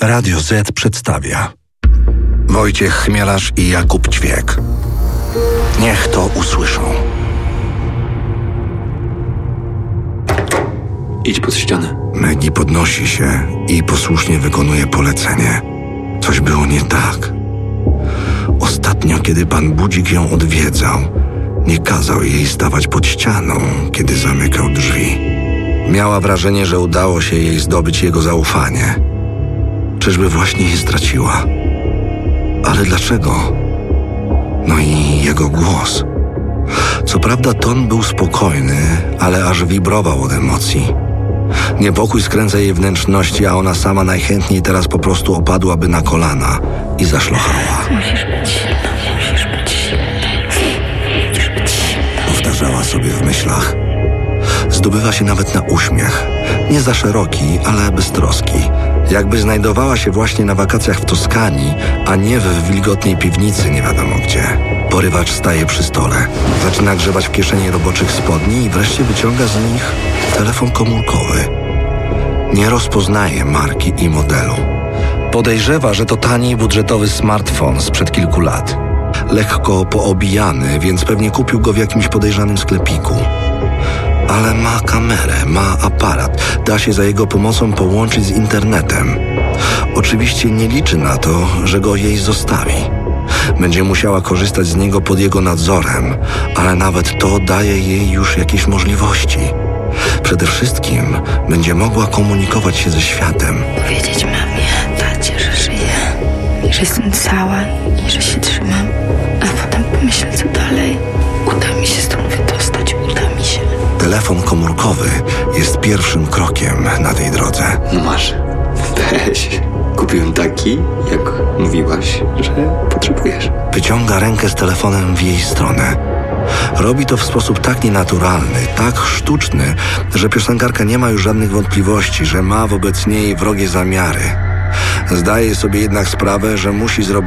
Radio Z przedstawia Wojciech Chmielarz i Jakub Ćwiek. Niech to usłyszą. Idź pod ścianę. Maggie podnosi się i posłusznie wykonuje polecenie. Coś było nie tak. Ostatnio, kiedy pan Budzik ją odwiedzał, nie kazał jej stawać pod ścianą, kiedy zamykał drzwi. Miała wrażenie, że udało się jej zdobyć jego zaufanie. Czyżby właśnie je straciła? Ale dlaczego? No i jego głos. Co prawda ton był spokojny, ale aż wibrował od emocji. Niepokój skręca jej wnętrzności, a ona sama najchętniej teraz po prostu opadłaby na kolana i zaszlochała. Musisz być silna, musisz być silna. Musisz być silna. Powtarzała sobie w myślach. Zdobywa się nawet na uśmiech. Nie za szeroki, ale beztroski. Jakby znajdowała się właśnie na wakacjach w Toskanii, a nie w wilgotnej piwnicy nie wiadomo gdzie. Porywacz staje przy stole. Zaczyna grzebać w kieszeni roboczych spodni i wreszcie wyciąga z nich telefon komórkowy. Nie rozpoznaje marki i modelu. Podejrzewa, że to tani, budżetowy smartfon sprzed kilku lat. Lekko poobijany, więc pewnie kupił go w jakimś podejrzanym sklepiku. Ale ma kamerę, ma aparat, da się za jego pomocą połączyć z internetem. Oczywiście nie liczy na to, że go jej zostawi. Będzie musiała korzystać z niego pod jego nadzorem, ale nawet to daje jej już jakieś możliwości. Przede wszystkim będzie mogła komunikować się ze światem. Powiedzieć mamie, tacie, że żyję i że jestem cała i że się trzymam, a potem pomyślę, co dalej. Uda mi się stąd wydostać, uda mi się. Telefon komórkowy jest pierwszym krokiem na tej drodze. No masz. Weź. Kupiłem taki, jak mówiłaś, że potrzebujesz. Wyciąga rękę z telefonem w jej stronę. Robi to w sposób tak nienaturalny, tak sztuczny, że piosenkarka nie ma już żadnych wątpliwości, że ma wobec niej wrogie zamiary. Zdaje sobie jednak sprawę, że musi zrobić